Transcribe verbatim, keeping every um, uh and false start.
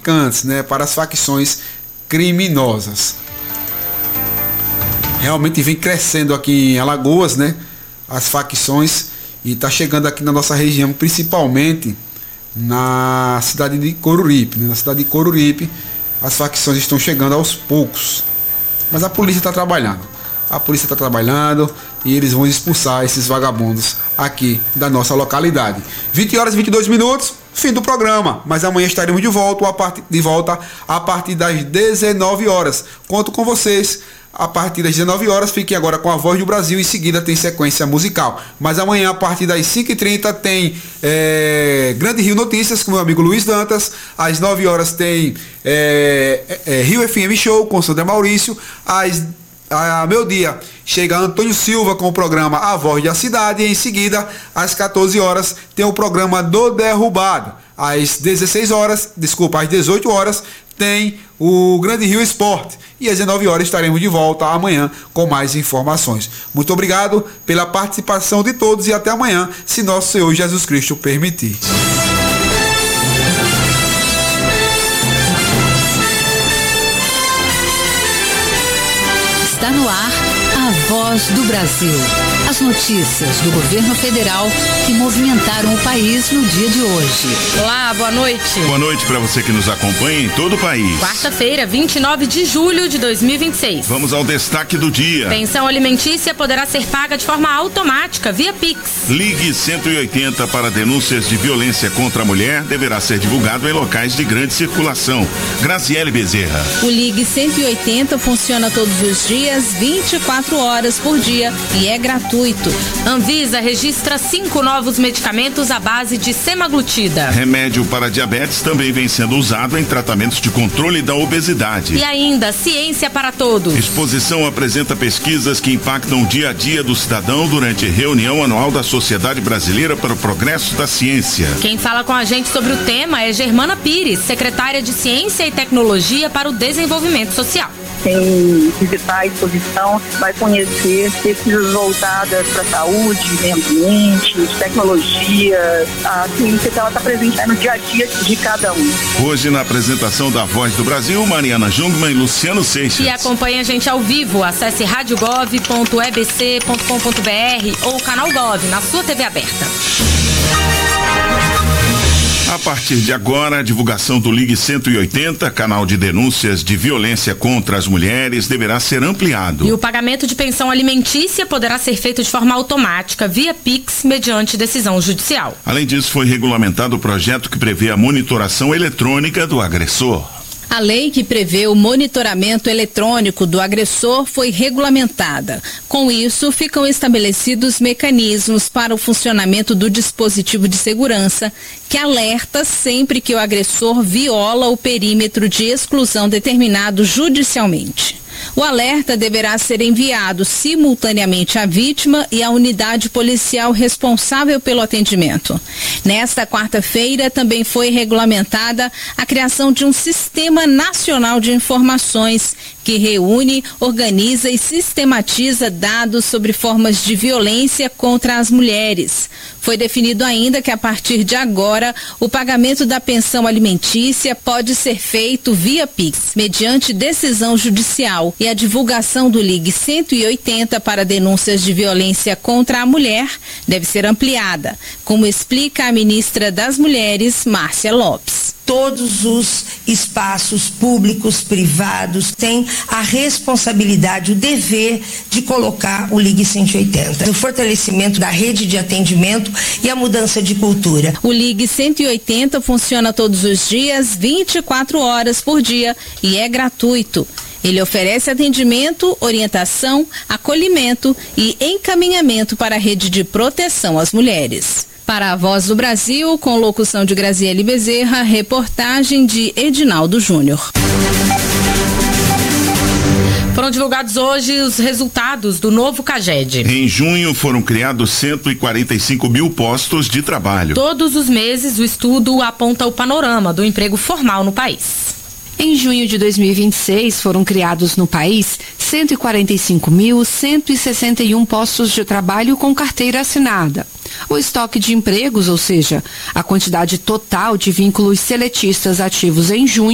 traficantes, né, para as facções criminosas. Realmente vem crescendo aqui em Alagoas, né, as facções, e está chegando aqui na nossa região, principalmente na cidade de Coruripe, né? Na cidade de Coruripe as facções estão chegando aos poucos, mas a polícia está trabalhando, a polícia está trabalhando e eles vão expulsar esses vagabundos aqui da nossa localidade. vinte horas e vinte e dois minutos, fim do programa, mas amanhã estaremos de volta a partir, de volta a partir das dezenove horas. Conto com vocês. A partir das dezenove horas, fiquem agora com a Voz do Brasil. Em seguida tem sequência musical. Mas amanhã, a partir das cinco e trinta, tem é, Grande Rio Notícias com meu amigo Luiz Dantas. Às nove horas tem é, é, Rio F M Show com Sandra Maurício. Às a meu dia chega Antônio Silva com o programa A Voz da Cidade. E em seguida, às quatorze horas, tem o programa do Derrubado. Às dezesseis horas, desculpa, às dezoito horas, tem o Grande Rio Esporte. E às dezenove horas estaremos de volta amanhã com mais informações. Muito obrigado pela participação de todos e até amanhã, se nosso Senhor Jesus Cristo permitir. Está no ar a Voz do Brasil. As notícias do governo federal que movimentaram o país no dia de hoje. Olá, boa noite. Boa noite para você que nos acompanha em todo o país. Quarta-feira, vinte e nove de julho de dois mil e vinte e seis. Vamos ao destaque do dia. Pensão alimentícia poderá ser paga de forma automática via Pix. Ligue cento e oitenta para denúncias de violência contra a mulher deverá ser divulgado em locais de grande circulação. Graziele Bezerra. O Ligue cento e oitenta funciona todos os dias, vinte e quatro horas por dia e é gratuito. Anvisa registra cinco novos medicamentos à base de semaglutida. Remédio para diabetes também vem sendo usado em tratamentos de controle da obesidade. E ainda, ciência para todos. Exposição apresenta pesquisas que impactam o dia a dia do cidadão durante reunião anual da Sociedade Brasileira para o Progresso da Ciência. Quem fala com a gente sobre o tema é Germana Pires, secretária de Ciência e Tecnologia para o Desenvolvimento Social. Quem visitar a exposição vai conhecer pesquisas voltadas para a saúde, meio ambiente, tecnologia, a ciência que ela está presente no dia a dia de cada um. Hoje, na apresentação da Voz do Brasil, Mariana Jungmann e Luciano Seixas. E acompanha a gente ao vivo, acesse rádio gov ponto e b c ponto com ponto b r ou canal Gov na sua T V aberta. A partir de agora, a divulgação do Ligue cento e oitenta, canal de denúncias de violência contra as mulheres, deverá ser ampliado. E o pagamento de pensão alimentícia poderá ser feito de forma automática, via Pix, mediante decisão judicial. Além disso, foi regulamentado o projeto que prevê a monitoração eletrônica do agressor. A lei que prevê o monitoramento eletrônico do agressor foi regulamentada. Com isso, ficam estabelecidos mecanismos para o funcionamento do dispositivo de segurança, que alerta sempre que o agressor viola o perímetro de exclusão determinado judicialmente. O alerta deverá ser enviado simultaneamente à vítima e à unidade policial responsável pelo atendimento. Nesta quarta-feira, também foi regulamentada a criação de um Sistema Nacional de Informações que reúne, organiza e sistematiza dados sobre formas de violência contra as mulheres. Foi definido ainda que, a partir de agora, o pagamento da pensão alimentícia pode ser feito via Pix, mediante decisão judicial, e a divulgação do Ligue cento e oitenta para denúncias de violência contra a mulher deve ser ampliada, como explica a ministra das Mulheres, Márcia Lopes. Todos os espaços públicos, privados, têm a responsabilidade, o dever de colocar o Ligue cento e oitenta. O fortalecimento da rede de atendimento e a mudança de cultura. O Ligue cento e oitenta funciona todos os dias, vinte e quatro horas por dia e é gratuito. Ele oferece atendimento, orientação, acolhimento e encaminhamento para a rede de proteção às mulheres. Para a Voz do Brasil, com locução de Graziele Bezerra, reportagem de Edinaldo Júnior. Foram divulgados hoje os resultados do novo CAGED. Em junho foram criados cento e quarenta e cinco mil postos de trabalho. Todos os meses o estudo aponta o panorama do emprego formal no país. Em junho de dois mil e vinte e seis, foram criados no país cento e quarenta e cinco mil, cento e sessenta e um postos de trabalho com carteira assinada. O estoque de empregos, ou seja, a quantidade total de vínculos seletistas ativos em junho,